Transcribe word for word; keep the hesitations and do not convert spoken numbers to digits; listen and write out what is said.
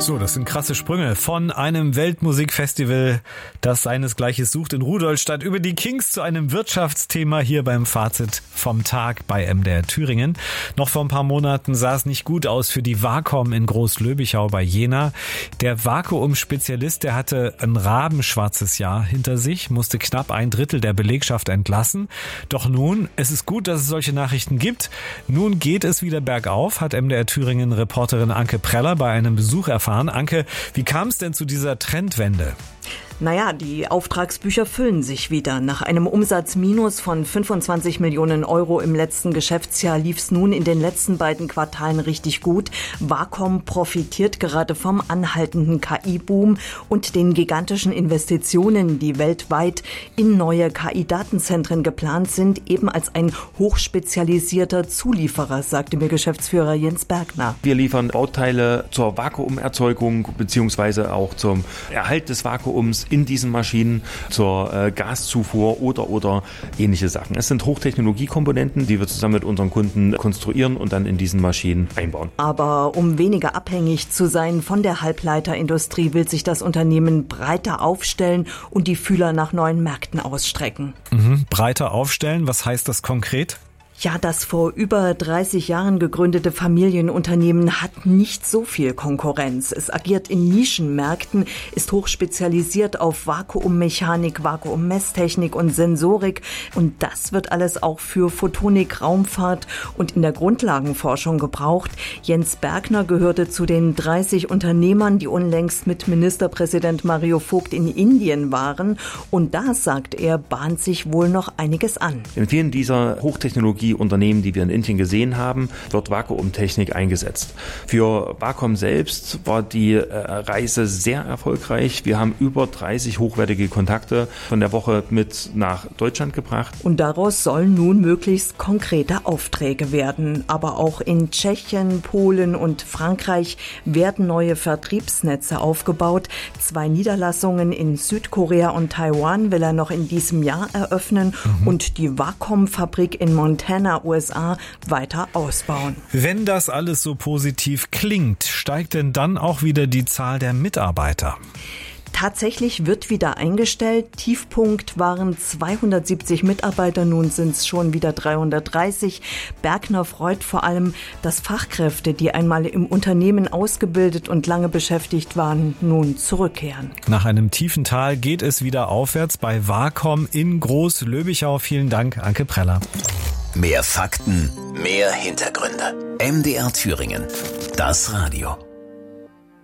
So, das sind krasse Sprünge von einem Weltmusikfestival, das seinesgleichen sucht in Rudolstadt, über die Kings zu einem Wirtschaftsthema hier beim Fazit vom Tag bei M D R Thüringen. Noch vor ein paar Monaten sah es nicht gut aus für die Wacom in Großlöbichau bei Jena. Der Vakuum-Spezialist, der hatte ein rabenschwarzes Jahr hinter sich, musste knapp ein Drittel der Belegschaft entlassen. Doch nun, es ist gut, dass es solche Nachrichten gibt. Nun geht es wieder bergauf, hat M D R Thüringen-Reporterin Anke Preller bei einem Besuch erfahren. Anke, wie kam es denn zu dieser Trendwende? Naja, die Auftragsbücher füllen sich wieder. Nach einem Umsatzminus von fünfundzwanzig Millionen Euro im letzten Geschäftsjahr lief es nun in den letzten beiden Quartalen richtig gut. Wacom profitiert gerade vom anhaltenden K I-Boom und den gigantischen Investitionen, die weltweit in neue K I-Datenzentren geplant sind, eben als ein hochspezialisierter Zulieferer, sagte mir Geschäftsführer Jens Bergner. Wir liefern Bauteile zur Vakuumerzeugung beziehungsweise auch zum Erhalt des Vakuums in diesen Maschinen, zur äh, Gaszufuhr oder oder ähnliche Sachen. Es sind Hochtechnologiekomponenten, die wir zusammen mit unseren Kunden konstruieren und dann in diesen Maschinen einbauen. Aber um weniger abhängig zu sein von der Halbleiterindustrie, will sich das Unternehmen breiter aufstellen und die Fühler nach neuen Märkten ausstrecken. Mhm, breiter aufstellen, was heißt das konkret? Ja, das vor über dreißig Jahren gegründete Familienunternehmen hat nicht so viel Konkurrenz. Es agiert in Nischenmärkten, ist hochspezialisiert auf Vakuummechanik, Vakuummesstechnik und Sensorik. Und das wird alles auch für Photonik, Raumfahrt und in der Grundlagenforschung gebraucht. Jens Bergner gehörte zu den dreißig Unternehmern, die unlängst mit Ministerpräsident Mario Vogt in Indien waren. Und da, sagt er, bahnt sich wohl noch einiges an. In vielen dieser Hochtechnologie Unternehmen, die wir in Indien gesehen haben, wird Vakuumtechnik eingesetzt. Für Wacom selbst war die äh, Reise sehr erfolgreich. Wir haben über dreißig hochwertige Kontakte von der Woche mit nach Deutschland gebracht. Und daraus sollen nun möglichst konkrete Aufträge werden. Aber auch in Tschechien, Polen und Frankreich werden neue Vertriebsnetze aufgebaut. Zwei Niederlassungen in Südkorea und Taiwan will er noch in diesem Jahr eröffnen mhm. und die Wacom-Fabrik in Montana, U S A, weiter ausbauen. Wenn das alles so positiv klingt, steigt denn dann auch wieder die Zahl der Mitarbeiter? Tatsächlich wird wieder eingestellt. Tiefpunkt waren zweihundertsiebzig Mitarbeiter, nun sind es schon wieder dreihundertdreißig. Bergner freut vor allem, dass Fachkräfte, die einmal im Unternehmen ausgebildet und lange beschäftigt waren, nun zurückkehren. Nach einem tiefen Tal geht es wieder aufwärts bei Wacom in Großlöbichau. Vielen Dank, Anke Preller. Mehr Fakten, mehr Hintergründe. M D R Thüringen, das Radio.